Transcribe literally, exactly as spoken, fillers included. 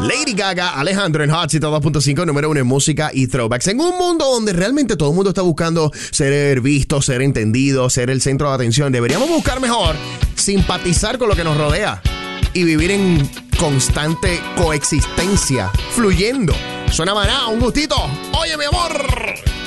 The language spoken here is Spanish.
Lady Gaga, Alejandro en Hot ciento dos punto cinco, número uno en música y throwbacks. En un mundo donde realmente todo el mundo está buscando ser visto, ser entendido, ser el centro de atención, deberíamos buscar mejor simpatizar con lo que nos rodea y vivir en constante coexistencia, fluyendo. Suena Maná, un gustito. Oye, mi amor.